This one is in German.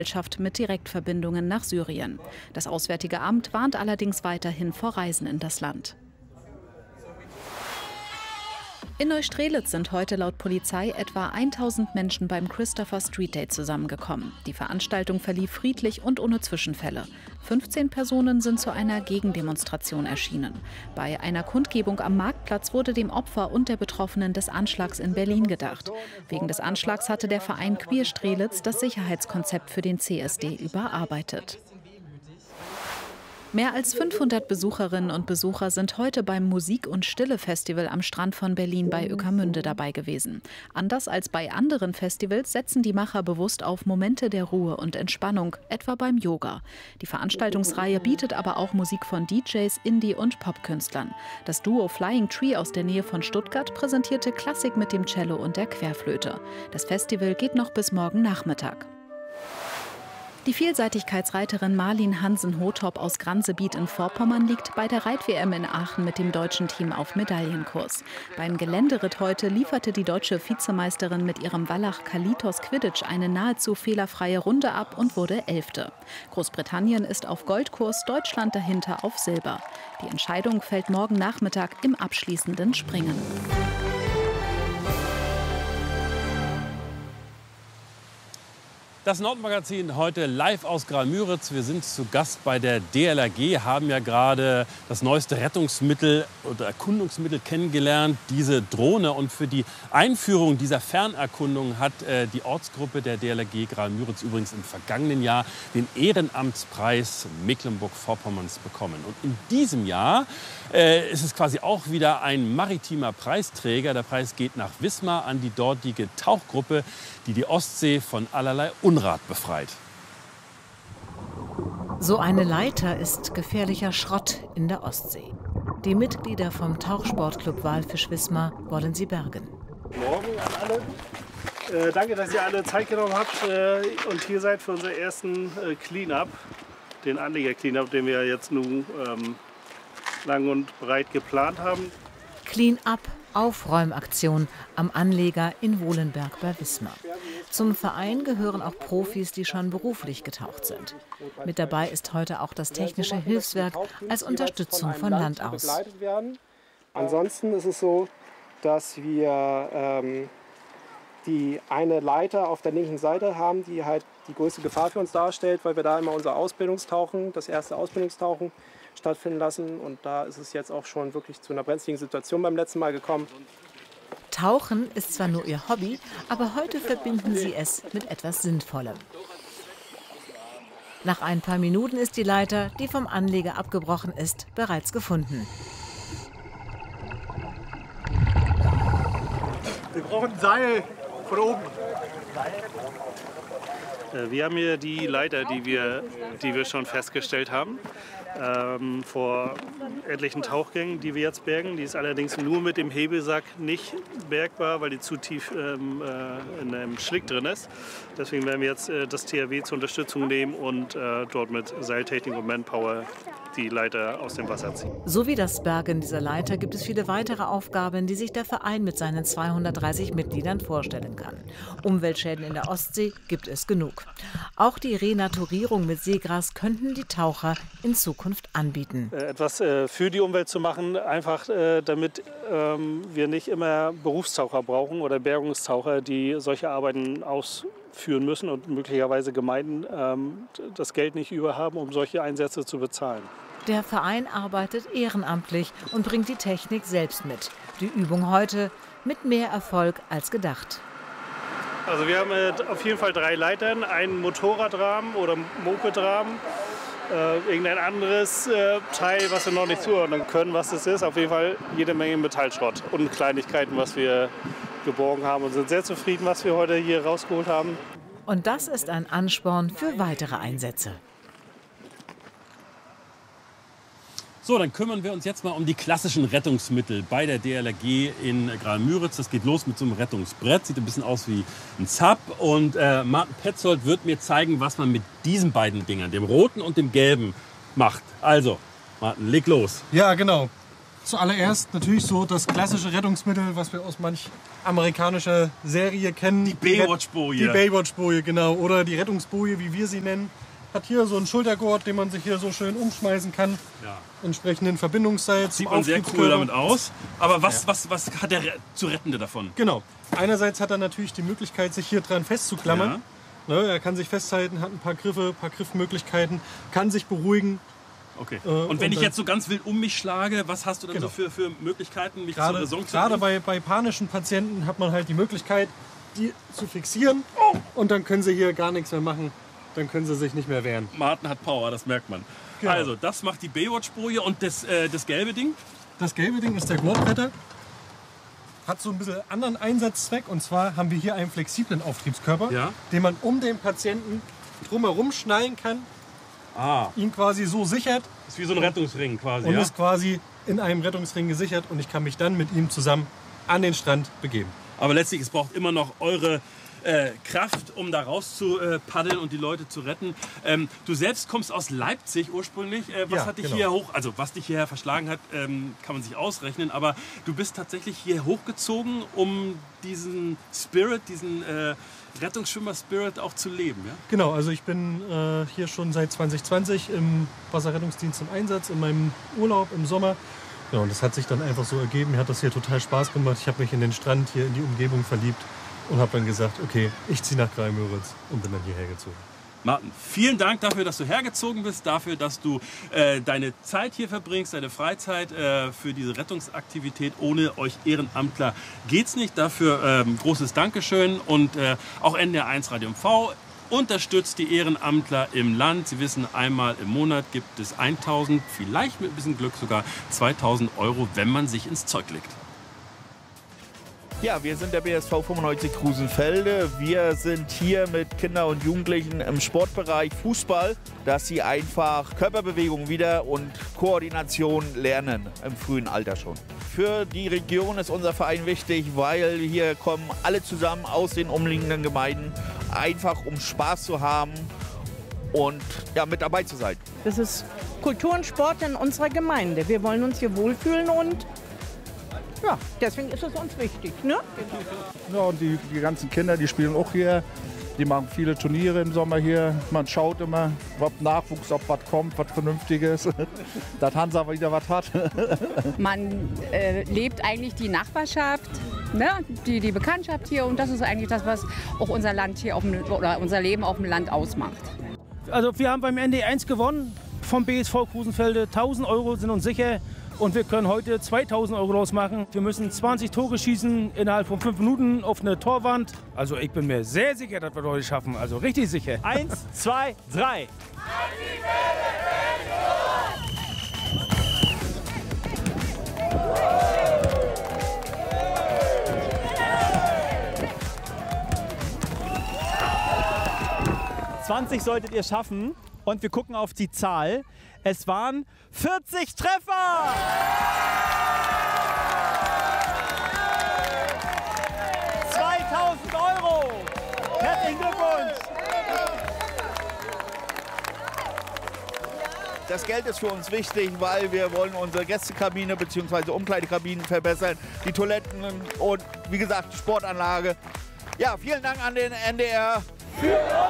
Gesellschaft mit Direktverbindungen nach Syrien. Das Auswärtige Amt warnt allerdings weiterhin vor Reisen in das Land. In Neustrelitz sind heute laut Polizei etwa 1000 Menschen beim Christopher Street Day zusammengekommen. Die Veranstaltung verlief friedlich und ohne Zwischenfälle. 15 Personen sind zu einer Gegendemonstration erschienen. Bei einer Kundgebung am Marktplatz wurde dem Opfer und der Betroffenen des Anschlags in Berlin gedacht. Wegen des Anschlags hatte der Verein Queer Strelitz das Sicherheitskonzept für den CSD überarbeitet. Mehr als 500 Besucherinnen und Besucher sind heute beim Musik- und Stille-Festival am Strand von Berlin bei Ueckermünde dabei gewesen. Anders als bei anderen Festivals setzen die Macher bewusst auf Momente der Ruhe und Entspannung, etwa beim Yoga. Die Veranstaltungsreihe bietet aber auch Musik von DJs, Indie- und Popkünstlern. Das Duo Flying Tree aus der Nähe von Stuttgart präsentierte Klassik mit dem Cello und der Querflöte. Das Festival geht noch bis morgen Nachmittag. Die Vielseitigkeitsreiterin Marlin Hansen-Hothop aus Gransebiet in Vorpommern liegt bei der Reit-WM in Aachen mit dem deutschen Team auf Medaillenkurs. Beim Geländeritt heute lieferte die deutsche Vizemeisterin mit ihrem Wallach Kalitos Quidditch eine nahezu fehlerfreie Runde ab und wurde 11. Großbritannien ist auf Goldkurs, Deutschland dahinter auf Silber. Die Entscheidung fällt morgen Nachmittag im abschließenden Springen. Das Nordmagazin heute live aus Graal-Müritz. Wir sind zu Gast bei der DLRG, haben ja gerade das neueste Rettungsmittel oder Erkundungsmittel kennengelernt, diese Drohne. Und für die Einführung dieser Fernerkundung hat die Ortsgruppe der DLRG Graal-Müritz übrigens im vergangenen Jahr den Ehrenamtspreis Mecklenburg-Vorpommerns bekommen. Und in diesem Jahr ist es quasi auch wieder ein maritimer Preisträger. Der Preis geht nach Wismar an die dortige Tauchgruppe, die die Ostsee von allerlei Unrat befreit. So eine Leiter ist gefährlicher Schrott in der Ostsee. Die Mitglieder vom Tauchsportclub Walfisch Wismar wollen sie bergen. Morgen an alle. Danke, dass ihr alle Zeit genommen habt und hier seid für unseren ersten Cleanup, den Anleger-Cleanup, den wir jetzt nun lang und breit geplant haben. Clean-up, Aufräumaktion am Anleger in Wohlenberg bei Wismar. Zum Verein gehören auch Profis, die schon beruflich getaucht sind. Mit dabei ist heute auch das Technische Hilfswerk als Unterstützung von Land aus. Ansonsten ist es so, dass wir die eine Leiter auf der linken Seite haben, die halt die größte Gefahr für uns darstellt, weil wir da immer unser Ausbildungstauchen, das erste Ausbildungstauchen stattfinden lassen. Und da ist es jetzt auch schon wirklich zu einer brenzligen Situation beim letzten Mal gekommen. Tauchen ist zwar nur ihr Hobby, aber heute verbinden sie es mit etwas Sinnvollem. Nach ein paar Minuten ist die Leiter, die vom Anleger abgebrochen ist, bereits gefunden. Wir brauchen ein Seil von oben. Wir haben hier die Leiter, die wir schon festgestellt haben, vor etlichen Tauchgängen, die wir jetzt bergen. Die ist allerdings nur mit dem Hebelsack nicht bergbar, weil die zu tief in einem Schlick drin ist. Deswegen werden wir jetzt das THW zur Unterstützung nehmen und dort mit Seiltechnik und Manpower die Leiter aus dem Wasser ziehen. So wie das Bergen dieser Leiter gibt es viele weitere Aufgaben, die sich der Verein mit seinen 230 Mitgliedern vorstellen kann. Umweltschäden in der Ostsee gibt es genug. Auch die Renaturierung mit Seegras könnten die Taucher in Zukunft anbieten. Etwas für die Umwelt zu machen, einfach damit wir nicht immer Berufstaucher brauchen oder Bergungstaucher, die solche Arbeiten ausführen müssen und möglicherweise Gemeinden das Geld nicht über haben, um solche Einsätze zu bezahlen. Der Verein arbeitet ehrenamtlich und bringt die Technik selbst mit. Die Übung heute mit mehr Erfolg als gedacht. Also wir haben auf jeden Fall 3 Leitern, einen Motorradrahmen oder Mopedrahmen, irgendein anderes Teil, was wir noch nicht zuordnen können, was das ist. Auf jeden Fall jede Menge Metallschrott und Kleinigkeiten, was wir geborgen haben und sind sehr zufrieden, was wir heute hier rausgeholt haben. Und das ist ein Ansporn für weitere Einsätze. So, dann kümmern wir uns jetzt mal um die klassischen Rettungsmittel bei der DLRG in Graal-Müritz. Das geht los mit so einem Rettungsbrett. Sieht ein bisschen aus wie ein Zap. Und Martin Petzold wird mir zeigen, was man mit diesen beiden Dingern, dem roten und dem gelben, macht. Also, Martin, leg los. Ja, genau. zuallererst natürlich so das klassische Rettungsmittel, was wir aus manch amerikanischer Serie kennen. Die Baywatch-Boje. Die Baywatch-Boje, genau. Oder die Rettungsboje, wie wir sie nennen. Hat hier so einen Schultergurt, den man sich hier so schön umschmeißen kann. Ja. Entsprechenden Verbindungsseil. Sieht man sehr cool damit aus. Aber was hat der zu Rettende davon? Genau. Einerseits hat er natürlich die Möglichkeit, sich hier dran festzuklammern. Ja. Ne, er kann sich festhalten, hat ein paar Griffe, ein paar Griffmöglichkeiten, kann sich beruhigen. Okay. Und wenn ich jetzt so ganz wild um mich schlage, was hast du dann so für Möglichkeiten, mich zur Raison zu bringen? Gerade bei panischen Patienten hat man halt die Möglichkeit, die zu fixieren. Und dann können sie hier gar nichts mehr machen. Dann können sie sich nicht mehr wehren. Martin hat Power, das merkt man. Genau. Also, das macht die Baywatch-Boje. Und das gelbe Ding? Das gelbe Ding ist der Gurtretter. Hat so ein bisschen anderen Einsatzzweck. Und zwar haben wir hier einen flexiblen Auftriebskörper, den man um den Patienten drumherum schnallen kann. Ihn quasi so sichert. Das ist wie so ein Rettungsring quasi. Und ist quasi in einem Rettungsring gesichert. Und ich kann mich dann mit ihm zusammen an den Strand begeben. Aber letztlich, es braucht immer noch eure Kraft, um da raus zu paddeln und die Leute zu retten. Du selbst kommst aus Leipzig ursprünglich. Was hat dich hier was dich hierher verschlagen hat, kann man sich ausrechnen. Aber du bist tatsächlich hier hochgezogen, um diesen Spirit, diesen Rettungsschwimmer-Spirit auch zu leben. Ja? Genau, also ich bin hier schon seit 2020 im Wasserrettungsdienst im Einsatz, in meinem Urlaub im Sommer. Ja, und das hat sich dann einfach so ergeben. Mir hat das hier total Spaß gemacht. Ich habe mich in den Strand, hier in die Umgebung verliebt. Und habe dann gesagt, okay, ich ziehe nach Graal-Müritz und bin dann hierher gezogen. Martin, vielen Dank dafür, dass du hergezogen bist, dafür, dass du deine Zeit hier verbringst, deine Freizeit für diese Rettungsaktivität. Ohne euch Ehrenamtler geht's nicht. Dafür großes Dankeschön und auch NDR1 Radio MV unterstützt die Ehrenamtler im Land. Sie wissen, einmal im Monat gibt es 1.000, vielleicht mit ein bisschen Glück sogar 2.000 €, wenn man sich ins Zeug legt. Ja, wir sind der BSV 95 Krusenfelde. Wir sind hier mit Kindern und Jugendlichen im Sportbereich Fußball, dass sie einfach Körperbewegung wieder und Koordination lernen im frühen Alter schon. Für die Region ist unser Verein wichtig, weil hier kommen alle zusammen aus den umliegenden Gemeinden, einfach um Spaß zu haben und mit dabei zu sein. Das ist Kultur und Sport in unserer Gemeinde. Wir wollen uns hier wohlfühlen und deswegen ist es uns wichtig. Ne? Ja, und die ganzen Kinder, die spielen auch hier. Die machen viele Turniere im Sommer hier. Man schaut immer, ob Nachwuchs, ob was kommt, was Vernünftiges. Dass Hansa wieder was hat. Man lebt eigentlich die Nachbarschaft, ne? die Bekanntschaft hier. Und das ist eigentlich das, was auch unser Land hier oder unser Leben auf dem Land ausmacht. Also wir haben beim ND1 gewonnen vom BSV Krusenfelde. 1.000 € sind uns sicher. Und wir können heute 2.000 € losmachen. Wir müssen 20 Tore schießen innerhalb von 5 Minuten auf eine Torwand. Also ich bin mir sehr sicher, dass wir das heute schaffen. Also richtig sicher. 1, 2, 3. »20 solltet ihr schaffen.« Und wir gucken auf die Zahl. Es waren 40 Treffer! €2.000! Herzlichen Glückwunsch! Das Geld ist für uns wichtig, weil wir wollen unsere Gästekabine bzw. Umkleidekabinen verbessern, die Toiletten und wie gesagt die Sportanlage. Ja, vielen Dank an den NDR. Für